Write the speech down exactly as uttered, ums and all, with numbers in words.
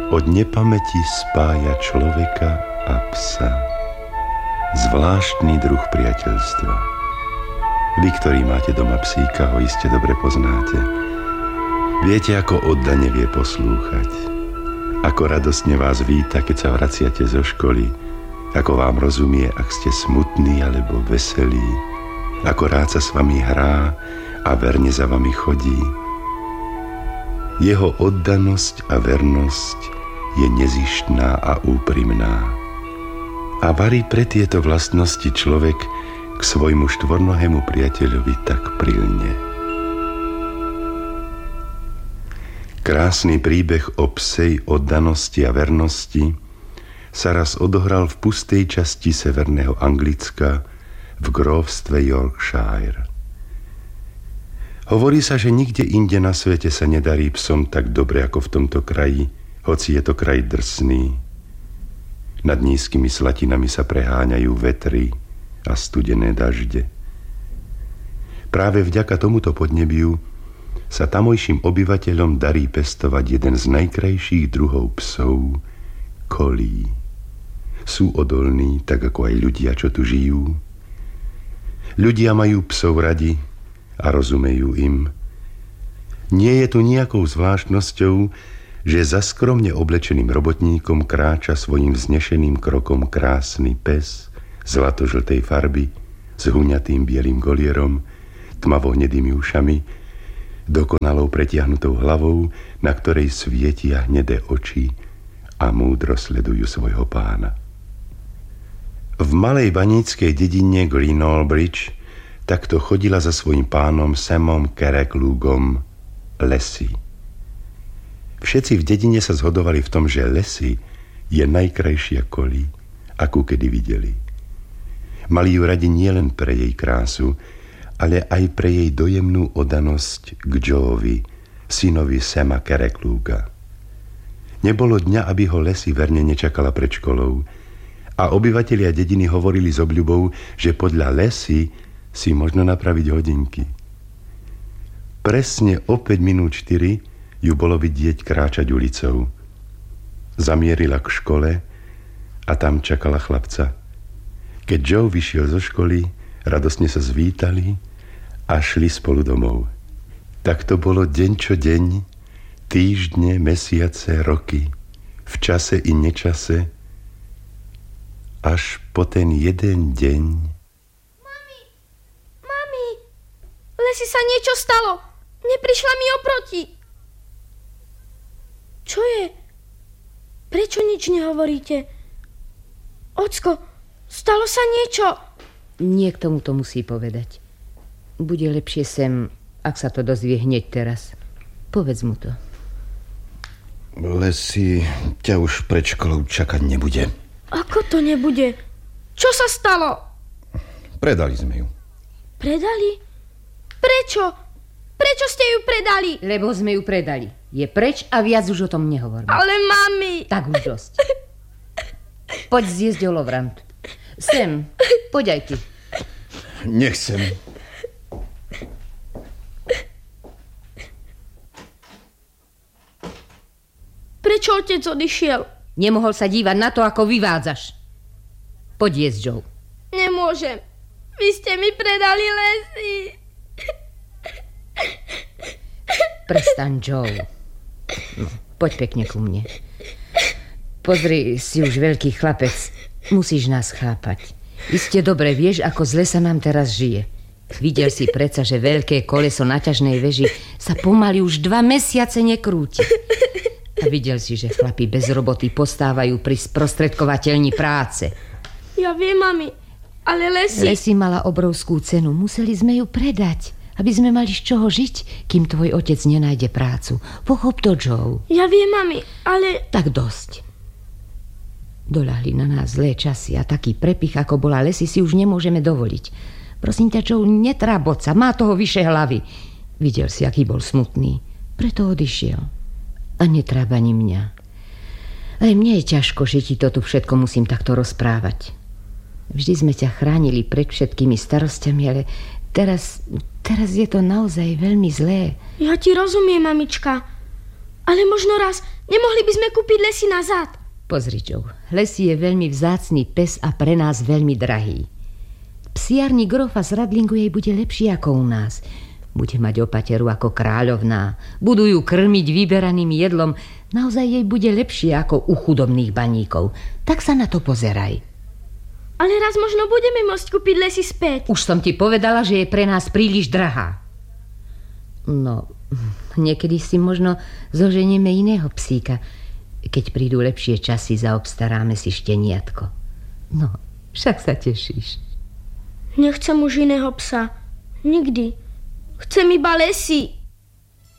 od nepamäti spája človeka a psa. Zvláštny druh priateľstva. Vy, ktorí máte doma psíka, ho iste dobre poznáte. Viete, ako oddane vie poslúchať. Ako radostne vás víta, keď sa vraciate zo školy. Ako vám rozumie, ak ste smutní alebo veselí. Ako rád sa s vami hrá a verne za vami chodí. Jeho oddanosť a vernosť je nezištná a úprimná. A varí pre tieto vlastnosti človek k svojmu štvornohému priateľovi tak prilne. Krásny príbeh o psej oddanosti a vernosti sa raz odohral v pustej časti severného Anglicka v grófstve Yorkshire. Hovorí sa, že nikde inde na svete sa nedarí psom tak dobre ako v tomto kraji, hoci je to kraj drsný. Nad nízkymi slatinami sa preháňajú vetry a studené dažde. Práve vďaka tomuto podnebiu sa tamojším obyvateľom darí pestovať jeden z najkrajších druhov psov, kolí. Sú odolní, tak ako aj ľudia, čo tu žijú. Ľudia majú psov radi a rozumejú im. Nie je tu nejakou zvláštnosťou, že za skromne oblečeným robotníkom kráča svojim vznešeným krokom krásny pes zlatožltej farby s huňatým bielým golierom, tmavo-hnedými ušami, dokonalou pretiahnutou hlavou, na ktorej svietia hnedé oči a múdro sledujú svojho pána. V malej baníckej dedine Greenall Bridge takto chodila za svojím pánom Samom Carracklugom Lassie. Všetci v dedine sa zhodovali v tom, že Lassie je najkrajšia kolí, akú kedy videli. Mali ju radi nielen pre jej krásu, ale aj pre jej dojemnú oddanosť k Joeovi, synovi Sama Carrackluga. Nebolo dňa, aby ho Lassie verne nečakala pred školou a obyvatelia dediny hovorili s obľubou, že podľa Lassie si možno napraviť hodinky. Presne o päť minút štyri ju bolo vidieť kráčať ulicou. Zamierila k škole a tam čakala chlapca. Keď Joe vyšiel zo školy, radosne sa zvítali a šli spolu domov. Tak to bolo deň čo deň, týždne, mesiace, roky, v čase i nečase, až po ten jeden deň. Mami, mami, Lassie sa niečo stalo. Neprišla mi oproti. Čo je? Prečo nič nehovoríte? Ocko, stalo sa niečo? Niekto mu to musí povedať. Bude lepšie sem, ak sa to dozvie hneď teraz. Povedz mu to. Lassie ťa už pred školou čakať nebude. Ako to nebude? Čo sa stalo? Predali sme ju. Predali? Prečo? Prečo ste ju predali? Lebo sme ju predali. Je preč a viac už o tom nehovoríme. Ale mami... Tak už dosť. Poď zjesť olovrant. Sem, poď aj ty. Nechcem. Prečo otec odišiel? Nemohol sa dívať na to, ako vyvádzaš. Poď jesť, Joe. Nemôžem. Vy ste mi predali Lassie. Prestaň, Joe. No, poď pekne ku mne. Pozri, si už veľký chlapec. Musíš nás chápať. Iste dobre vieš, ako zle sa nám teraz žije. Videl si predsa, že veľké koleso na ťažnej veži sa pomaly už dva mesiace nekrúti. A videl si, že chlapi bez roboty postávajú pri sprostredkovateľni práce. Ja viem, mami, ale Lassie... Lassie mala obrovskú cenu. Museli sme ju predať, aby sme mali z čoho žiť, kým tvoj otec nenájde prácu. Pochop to, Joe. Ja viem, mami, ale... Tak dosť. Doľahli na nás zlé časy a taký prepich, ako bola Lassie, si už nemôžeme dovoliť. Prosím ťa, Joe, netráboť sa, má toho vyše hlavy. Videl si, aký bol smutný. Preto odišiel. A netráb ani mňa. Aj mne je ťažko, že ti to tu všetko musím takto rozprávať. Vždy sme ťa chránili pred všetkými starostiami, ale teraz, teraz je to naozaj veľmi zlé. Ja ti rozumiem, mamička. Ale možno raz nemohli by sme kúpiť Lesy nazad. Pozri, Joe, Lesy je veľmi vzácny pes a pre nás veľmi drahý. V psiarni grofa z Radlingu jej bude lepšie ako u nás. Bude mať opateru ako kráľovná. Budú ju krmiť vyberaným jedlom. Naozaj jej bude lepšie ako u chudobných baníkov. Tak sa na to pozeraj. Ale raz možno budeme môcť kúpiť Lesy späť. Už som ti povedala, že je pre nás príliš drahá. No, niekedy si možno zoženieme iného psíka. Keď prídu lepšie časy, zaobstaráme si šteniatko. No, však sa tešíš. Nechcem už iného psa. Nikdy. Chcem iba Lesy.